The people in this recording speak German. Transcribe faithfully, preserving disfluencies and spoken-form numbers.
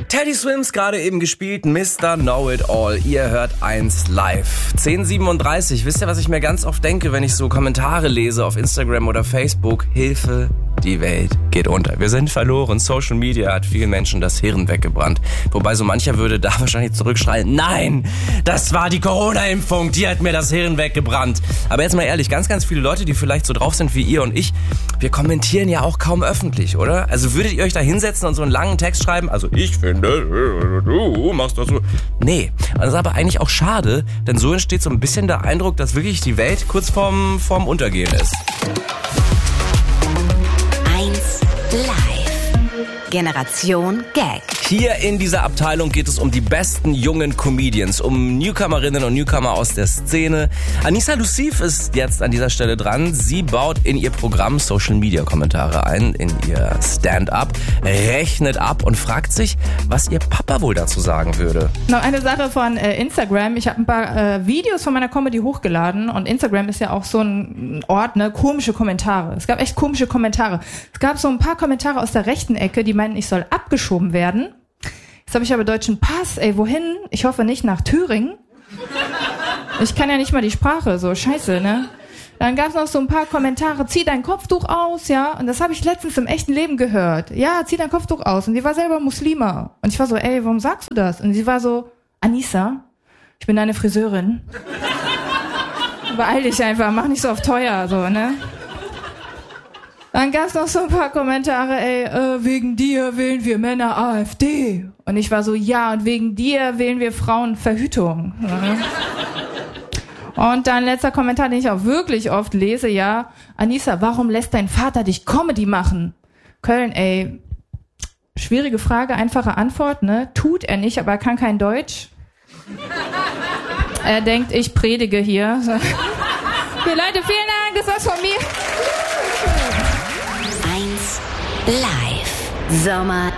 Teddy Swims gerade eben gespielt, Mister Know-It-All. Ihr hört eins live. zehn Uhr siebenunddreißig. Wisst ihr, was ich mir ganz oft denke, wenn ich so Kommentare lese auf Instagram oder Facebook? Hilfe, die Welt geht unter. Wir sind verloren. Social Media hat vielen Menschen das Hirn weggebrannt. Wobei so mancher würde da wahrscheinlich zurückschreien, nein, das war die Corona-Impfung, die hat mir das Hirn weggebrannt. Aber jetzt mal ehrlich, ganz, ganz viele Leute, die vielleicht so drauf sind wie ihr und ich, wir kommentieren ja auch kaum öffentlich, oder? Also würdet ihr euch da hinsetzen und so einen langen Text schreiben? Also ich finde, du machst das so. Nee, das ist aber eigentlich auch schade, denn so entsteht so ein bisschen der Eindruck, dass wirklich die Welt kurz vorm, vorm Untergehen ist. eins live. Generation Gag. Hier in dieser Abteilung geht es um die besten jungen Comedians, um Newcomerinnen und Newcomer aus der Szene. Anissa Loussif ist jetzt an dieser Stelle dran. Sie baut in ihr Programm Social-Media-Kommentare ein, in ihr Stand-up, rechnet ab und fragt sich, was ihr Papa wohl dazu sagen würde. Noch eine Sache von äh, Instagram. Ich habe ein paar äh, Videos von meiner Comedy hochgeladen und Instagram ist ja auch so ein Ort, ne, komische Kommentare. Es gab echt komische Kommentare. Es gab so ein paar Kommentare aus der rechten Ecke, die meinten, ich soll abgeschoben werden. Jetzt habe ich aber deutschen Pass, ey, wohin? Ich hoffe nicht nach Thüringen. Ich kann ja nicht mal die Sprache, so scheiße, ne? Dann gab es noch so ein paar Kommentare, zieh dein Kopftuch aus, ja? Und das habe ich letztens im echten Leben gehört. Ja, zieh dein Kopftuch aus. Und sie war selber Muslima. Und ich war so, ey, warum sagst du das? Und sie war so, Anissa, ich bin deine Friseurin. Beeil dich einfach, mach nicht so auf teuer, so, ne? Dann gab's noch so ein paar Kommentare, ey, äh, wegen dir wählen wir Männer AfD. Und ich war so, ja, und wegen dir wählen wir Frauen Verhütung. Und dann letzter Kommentar, den ich auch wirklich oft lese, ja, Anissa, warum lässt dein Vater dich Comedy machen? Köln, ey, schwierige Frage, einfache Antwort, ne? Tut er nicht, aber er kann kein Deutsch. Er denkt, ich predige hier. Okay, Leute, vielen Dank, das war's von mir. eins live. Sommer